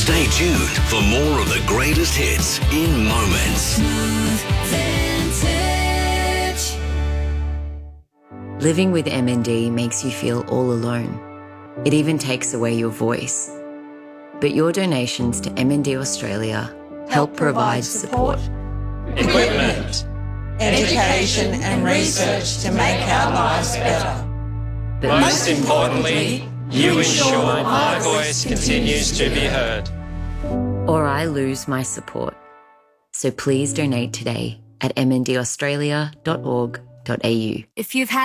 Stay tuned for more of the greatest hits in moments. Living with MND makes you feel all alone. It even takes away your voice. But your donations to MND Australia help provide support, equipment, education and research to make our lives better. but Most importantly, you ensure my voice continues to be heard. or I lose my support. So please donate today at mndaustralia.org.au. If you've had